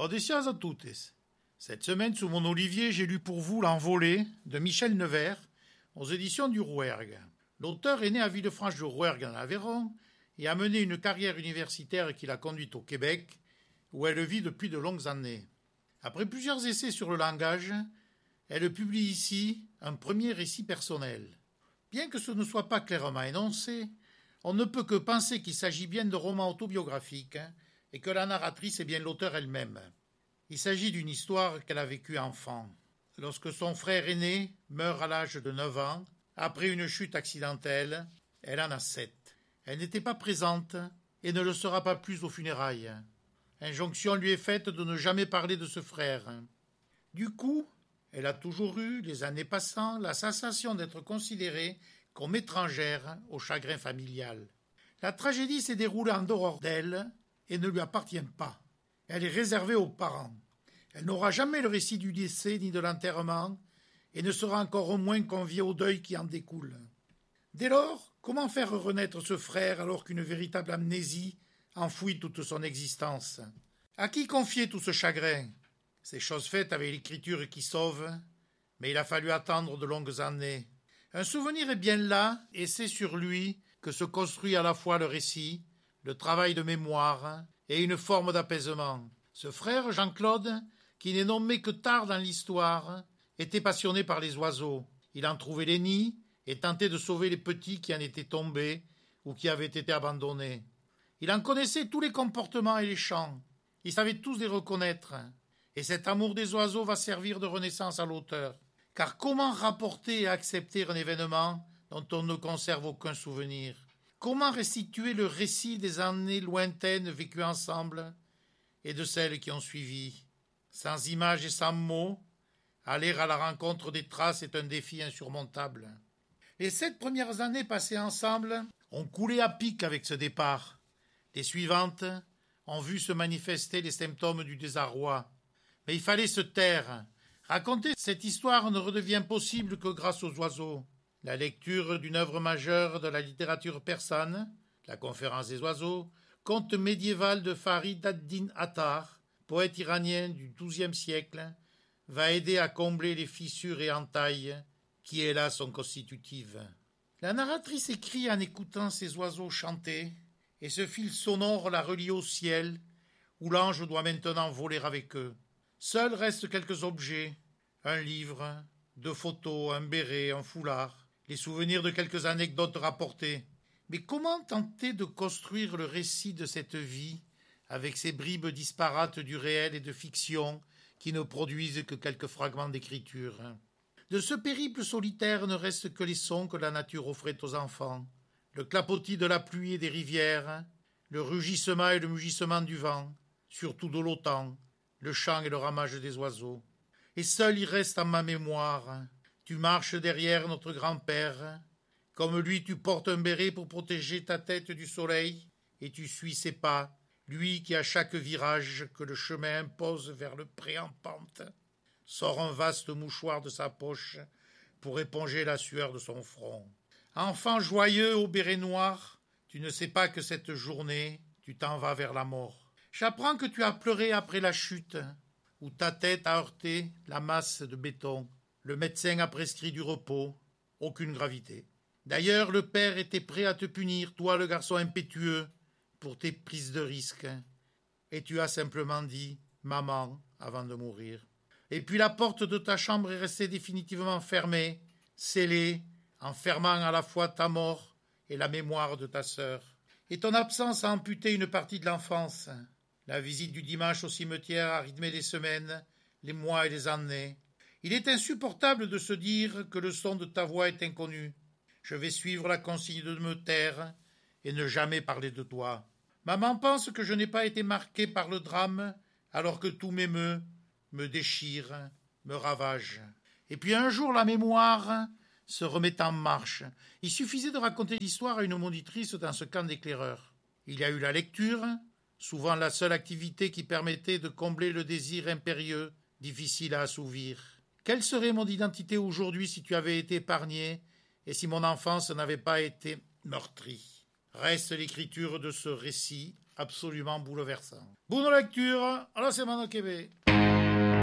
Odessias a toutes. Cette semaine, sous mon olivier, j'ai lu pour vous L'Envolée de Michel Nevers aux éditions du Rouergue. L'auteur est né à Villefranche de Rouergue en Aveyron et a mené une carrière universitaire qui l'a conduite au Québec, où elle vit depuis de longues années. Après plusieurs essais sur le langage, elle publie ici un premier récit personnel. Bien que ce ne soit pas clairement énoncé, on ne peut que penser qu'il s'agit bien de romans autobiographiques et que la narratrice est bien l'auteur elle-même. Il s'agit d'une histoire qu'elle a vécue enfant. Lorsque son frère aîné meurt à l'âge de 9 ans, après une chute accidentelle, elle en a 7. Elle n'était pas présente et ne le sera pas plus aux funérailles. Injonction lui est faite de ne jamais parler de ce frère. Du coup, elle a toujours eu, les années passant, la sensation d'être considérée comme étrangère au chagrin familial. La tragédie s'est déroulée en dehors d'elle et ne lui appartient pas. Elle est réservée aux parents. Elle n'aura jamais le récit du décès ni de l'enterrement et ne sera encore moins conviée au deuil qui en découle. Dès lors, comment faire renaître ce frère alors qu'une véritable amnésie enfouit toute son existence? À qui confier tout ce chagrin? C'est chose faite avec l'écriture qui sauve, mais il a fallu attendre de longues années. Un souvenir est bien là, et c'est sur lui que se construit à la fois le récit, le travail de mémoire et une forme d'apaisement. Ce frère, Jean-Claude, qui n'est nommé que tard dans l'histoire, était passionné par les oiseaux. Il en trouvait les nids et tentait de sauver les petits qui en étaient tombés ou qui avaient été abandonnés. Il en connaissait tous les comportements et les chants. Il savait tous les reconnaître. Et cet amour des oiseaux va servir de renaissance à l'auteur. Car comment rapporter et accepter un événement dont on ne conserve aucun souvenir? Comment restituer le récit des années lointaines vécues ensemble et de celles qui ont suivi? Sans images et sans mots, aller à la rencontre des traces est un défi insurmontable. Les 7 premières années passées ensemble ont coulé à pic avec ce départ. Les suivantes ont vu se manifester les symptômes du désarroi. Mais il fallait se taire. Raconter cette histoire ne redevient possible que grâce aux oiseaux. La lecture d'une œuvre majeure de la littérature persane, La Conférence des oiseaux, conte médiéval de Farid ad-Din Attar, poète iranien du XIIe siècle, va aider à combler les fissures et entailles qui, hélas, sont constitutives. La narratrice écrit en écoutant ces oiseaux chanter, et ce fil sonore la relie au ciel, où l'ange doit maintenant voler avec eux. Seuls restent quelques objets, un livre, 2 photos, un béret, un foulard, les souvenirs de quelques anecdotes rapportées. Mais comment tenter de construire le récit de cette vie avec ces bribes disparates du réel et de fiction qui ne produisent que quelques fragments d'écriture? De ce périple solitaire ne restent que les sons que la nature offrait aux enfants, le clapotis de la pluie et des rivières, le rugissement et le mugissement du vent, surtout de l'automne, le chant et le ramage des oiseaux. Et seul il reste en ma mémoire. Tu marches derrière notre grand-père. Comme lui, tu portes un béret pour protéger ta tête du soleil, et tu suis ses pas, lui qui, à chaque virage que le chemin impose vers le pré en pente, sort un vaste mouchoir de sa poche pour éponger la sueur de son front. Enfant joyeux au béret noir, tu ne sais pas que cette journée, tu t'en vas vers la mort. J'apprends que tu as pleuré après la chute, où ta tête a heurté la masse de béton. Le médecin a prescrit du repos, aucune gravité. D'ailleurs, le père était prêt à te punir, toi le garçon impétueux, pour tes prises de risques. Et tu as simplement dit « maman » avant de mourir. Et puis la porte de ta chambre est restée définitivement fermée, scellée, enfermant à la fois ta mort et la mémoire de ta sœur. Et ton absence a amputé une partie de l'enfance. La visite du dimanche au cimetière a rythmé les semaines, les mois et les années. Il est insupportable de se dire que le son de ta voix est inconnu. Je vais suivre la consigne de me taire et ne jamais parler de toi. Maman pense que je n'ai pas été marqué par le drame alors que tout m'émeut, me déchire, me ravage. Et puis un jour la mémoire se remet en marche. Il suffisait de raconter l'histoire à une monitrice dans ce camp d'éclaireurs. Il y a eu la lecture, souvent la seule activité qui permettait de combler le désir impérieux, difficile à assouvir. Quelle serait mon identité aujourd'hui si tu avais été épargné et si mon enfance n'avait pas été meurtrie? Reste l'écriture de ce récit, absolument bouleversant. Bonne lecture, à la semaine au Québec.